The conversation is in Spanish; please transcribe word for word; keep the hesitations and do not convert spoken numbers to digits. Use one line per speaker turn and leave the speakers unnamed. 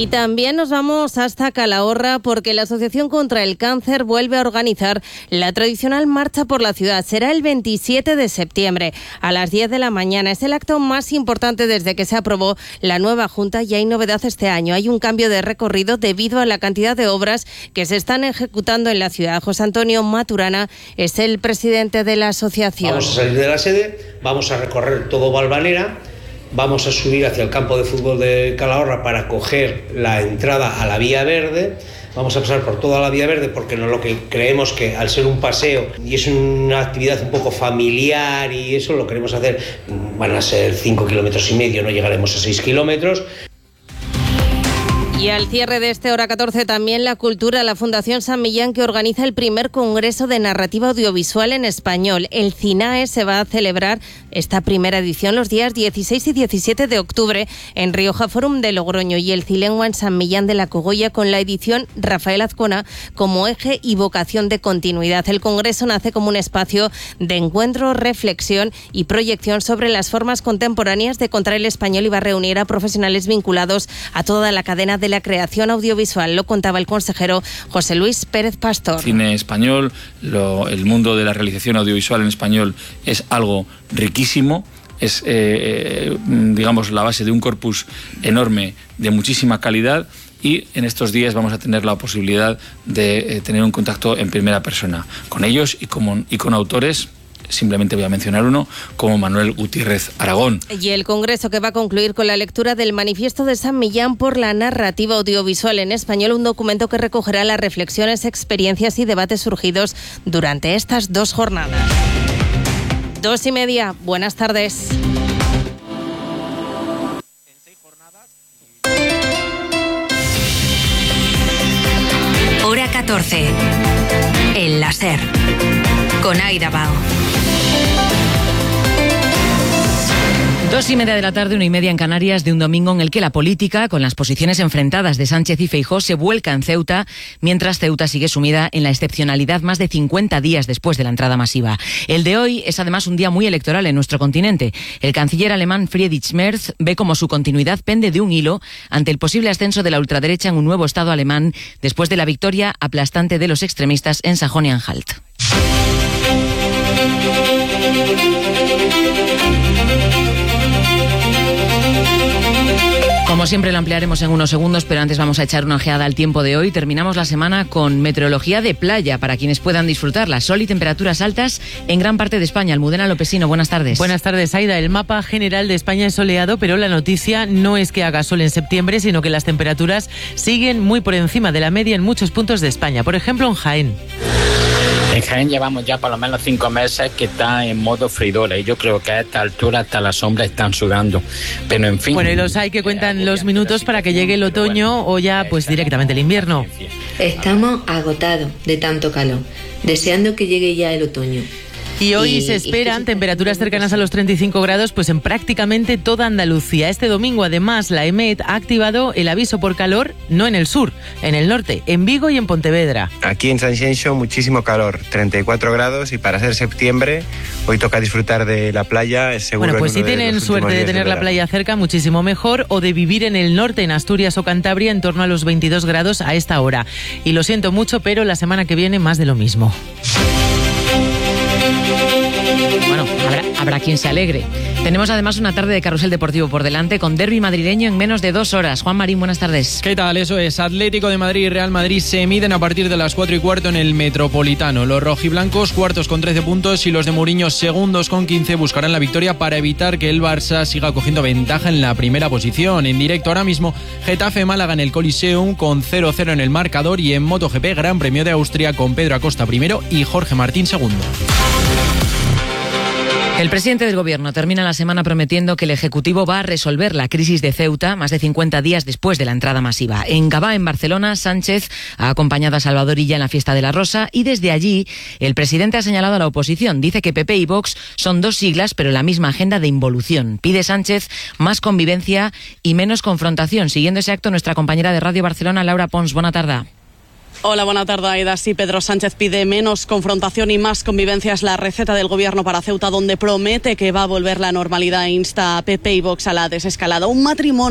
Y también nos vamos hasta Calahorra porque la Asociación contra el Cáncer vuelve a organizar la tradicional marcha por la ciudad. Será el veintisiete de septiembre a las diez de la mañana. Es el acto más importante desde que se aprobó la nueva Junta y hay novedad este año. Hay un cambio de recorrido debido a la cantidad de obras que se están ejecutando en la ciudad. José Antonio Maturana es el presidente de la asociación.
Vamos a salir de la sede, vamos a recorrer todo Valvanera. Vamos a subir hacia el campo de fútbol de Calahorra para coger la entrada a la Vía Verde. Vamos a pasar por toda la Vía Verde porque no lo que creemos que al ser un paseo y es una actividad un poco familiar y eso lo queremos hacer, van a ser cinco kilómetros y medio, no llegaremos a seis kilómetros.
Y al cierre de este Hora catorce también la cultura, la Fundación San Millán, que organiza el primer Congreso de Narrativa Audiovisual en Español. El CINAE se va a celebrar esta primera edición los días dieciséis y diecisiete de octubre en Rioja Forum de Logroño y el Cilengua en San Millán de la Cogolla, con la edición Rafael Azcona como eje y vocación de continuidad. El Congreso nace como un espacio de encuentro, reflexión y proyección sobre las formas contemporáneas de contar el español y va a reunir a profesionales vinculados a toda la cadena de la creación audiovisual. Lo contaba el consejero José Luis Pérez Pastor.
Cine español, lo, el mundo de la realización audiovisual en español es algo riquísimo. Es, eh, digamos, la base de un corpus enorme de muchísima calidad y en estos días vamos a tener la posibilidad de eh, tener un contacto en primera persona con ellos y con, y con autores. Simplemente voy a mencionar uno, como Manuel Gutiérrez Aragón.
Y el Congreso que va a concluir con la lectura del Manifiesto de San Millán por la narrativa audiovisual en español, un documento que recogerá las reflexiones, experiencias y debates surgidos durante estas dos jornadas. Dos y media, buenas tardes.
Hora catorce. El láser. Con Aida Bao.
Dos y media de la tarde, una y media en Canarias, de un domingo en el que la política, con las posiciones enfrentadas de Sánchez y Feijóo, se vuelca en Ceuta, mientras Ceuta sigue sumida en la excepcionalidad más de cincuenta días después de la entrada masiva. El de hoy es además un día muy electoral en nuestro continente. El canciller alemán Friedrich Merz ve como su continuidad pende de un hilo ante el posible ascenso de la ultraderecha en un nuevo Estado alemán después de la victoria aplastante de los extremistas en Sajonia-Anhalt. Como siempre lo ampliaremos en unos segundos, pero antes vamos a echar una ojeada al tiempo de hoy. Terminamos la semana con meteorología de playa para quienes puedan disfrutarla. Sol y temperaturas altas en gran parte de España. Almudena Lopesino, buenas tardes.
Buenas tardes, Aida. El mapa general de España es soleado, pero la noticia no es que haga sol en septiembre, sino que las temperaturas siguen muy por encima de la media en muchos puntos de España. Por ejemplo, en Jaén.
En Jaén llevamos ya por lo menos cinco meses que está en modo freidora y yo creo que a esta altura hasta las sombras están sudando. Pero en fin.
Bueno, y los hay que cuentan los minutos para que llegue el otoño o ya pues directamente el invierno.
Estamos agotados de tanto calor, deseando que llegue ya el otoño.
Y hoy y, se esperan temperaturas cercanas a los treinta y cinco grados pues en prácticamente toda Andalucía. Este domingo, además, la EMET ha activado el aviso por calor, no en el sur, en el norte, en Vigo y en Pontevedra.
Aquí en San Xenxo muchísimo calor, treinta y cuatro grados, y para ser septiembre hoy toca disfrutar de la playa, es seguro.
Bueno, pues si tienen suerte de tener la playa cerca, muchísimo mejor, o de vivir en el norte, en Asturias o Cantabria, en torno a los veintidós grados a esta hora. Y lo siento mucho, pero la semana que viene más de lo mismo.
Bueno, habrá, habrá quien se alegre. Tenemos además una tarde de carrusel deportivo por delante con derbi madrileño en menos de dos horas. Juan Marín, buenas tardes.
¿Qué tal? Eso es. Atlético de Madrid y Real Madrid se miden a partir de las cuatro y cuarto en el Metropolitano. Los rojiblancos cuartos con trece puntos y los de Mourinho segundos con quince buscarán la victoria para evitar que el Barça siga cogiendo ventaja en la primera posición. En directo ahora mismo, Getafe Málaga en el Coliseum con cero cero en el marcador, y en MotoGP Gran Premio de Austria con Pedro Acosta primero y Jorge Martín segundo.
El presidente del Gobierno termina la semana prometiendo que el Ejecutivo va a resolver la crisis de Ceuta más de cincuenta días después de la entrada masiva. En Gavá, en Barcelona, Sánchez ha acompañado a Salvador Illa en la fiesta de la Rosa y desde allí el presidente ha señalado a la oposición. Dice que P P y Vox son dos siglas pero la misma agenda de involución. Pide Sánchez más convivencia y menos confrontación. Siguiendo ese acto, nuestra compañera de Radio Barcelona, Laura Pons. Buena tarde.
Hola, buena tarde, Aida. Sí, Pedro Sánchez pide menos confrontación y más convivencia. Es la receta del Gobierno para Ceuta, donde promete que va a volver la normalidad e insta a P P y Vox a la desescalada. Un matrimonio